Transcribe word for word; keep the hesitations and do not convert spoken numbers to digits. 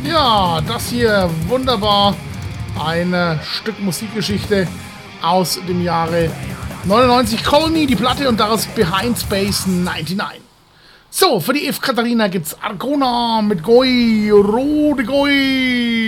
Ja, das hier wunderbar. Ein äh, Stück Musikgeschichte aus dem Jahre neunundneunzig. Call Me, die Platte, und daraus Behind Space neunundneunzig. So, für die Eve Katharina gibt's Arcona mit Goi, Rode Goi.